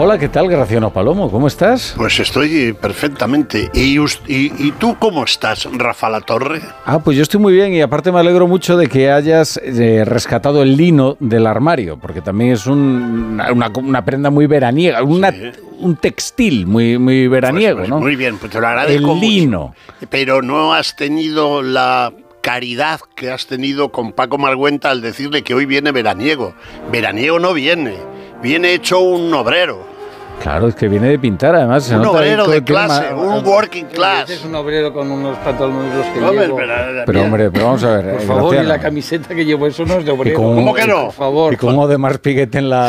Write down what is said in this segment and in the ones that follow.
Hola, ¿qué tal, Graciano Palomo? ¿Cómo estás? Pues estoy perfectamente. ¿Y tú cómo estás, Rafa Latorre? Pues yo estoy muy bien y aparte me alegro mucho de que hayas rescatado el lino del armario, porque también es una prenda muy veraniega, un textil muy veraniego, pues ¿no? Muy bien, pues te lo agradezco el lino. Mucho. Pero no has tenido la caridad que has tenido con Paco Margüenta al decirle que hoy viene veraniego. Veraniego no viene hecho un obrero. Claro, es que viene de pintar, además. Un obrero de clase, un working class. Es un obrero con unos pantalones que llevo. Pero hombre, vamos a ver. Por favor, Graciano. Y la camiseta que llevo, eso no es de obrero. ¿Cómo que no? Por favor. Y con Odemar Piguet en la...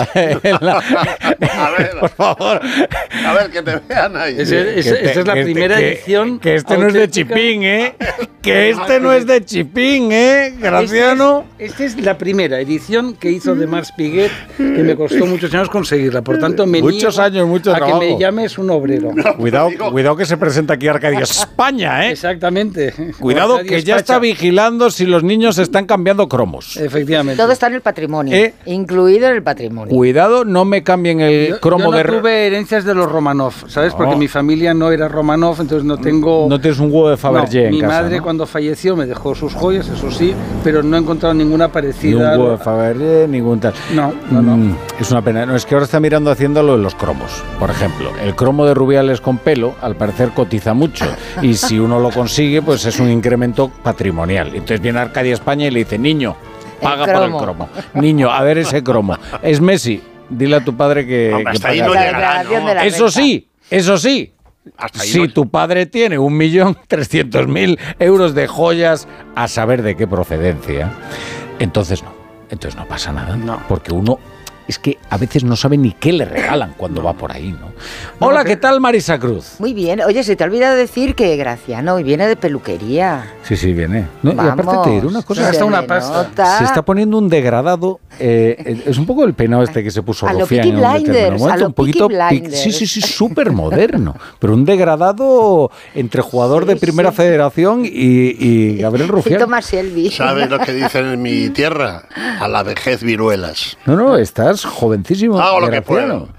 A ver, por favor. A ver, que te vean ahí. Esta es la primera edición. Que este no es de Chipín, ¿eh? Que este no es de Chipín, ¿eh? Graciano. Esta es la primera edición que hizo Odemar Piguet, que me costó muchos años conseguirla. Por tanto, me muchos años. Mucho trabajo. Que me llames un obrero. Cuidado que se presenta aquí Arcadia España, ¿eh? Exactamente. Cuidado Arcadia que ya está vigilando si los niños están cambiando cromos. Efectivamente. Todo está en el patrimonio, incluido en el patrimonio. Cuidado, no me cambien el cromo yo no tuve herencias de los Romanov, ¿sabes? Porque mi familia no era Romanov, entonces no tengo... No tienes un huevo de Fabergé en casa. Mi madre cuando falleció me dejó sus joyas, eso sí, pero no he encontrado ninguna parecida. Ni un huevo de Fabergé, ningún tal. No. Es una pena. No, es que ahora está mirando haciendo lo de los cromos. Por ejemplo, el cromo de Rubiales con pelo, al parecer cotiza mucho. Y si uno lo consigue, pues es un incremento patrimonial. Entonces viene Arcadia España y le dice, niño, paga por el cromo. Niño, a ver ese cromo. Es Messi. Dile a tu padre que... Hasta ahí no llegará, ¿no? Eso sí. Si tu padre tiene 1.300.000 euros de joyas, a saber de qué procedencia, entonces no pasa nada. No. Porque uno... Es que a veces no sabe ni qué le regalan cuando va por ahí, ¿no? Hola, ¿qué tal, Marisa Cruz? Muy bien. Oye, se te ha olvidado decir que Graciano hoy viene de peluquería. Sí, viene. No, y aparte te diré una cosa. Gasta una pasta. Se está poniendo un degradado. Es un poco el peinado este que se puso Rocía en un determinado momento. Un poquito. Sí, súper moderno. Pero un degradado entre jugador de Primera Federación y Gabriel Rufián. Y Tomás Shelby. ¿Sabes lo que dicen en mi tierra? A la vejez viruelas. No, estás jovencísimo. Hago lo que puedo.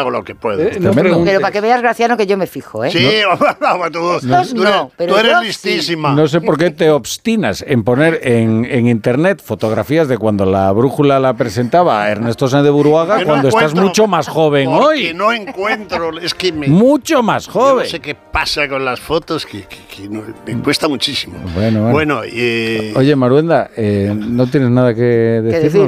Pero para que veas, Graciano, que yo me fijo, ¿eh? Sí, tú eres listísima. No sé por qué te obstinas en poner en internet fotografías de cuando la brújula la presentaba a Ernesto Sáenz de Buruaga, cuando estás mucho más joven hoy. Que no encuentro, es que mucho más joven. No sé qué pasa con las fotos, que me cuesta muchísimo. Bueno. Oye, Maruenda, ¿no tienes nada que decirnos?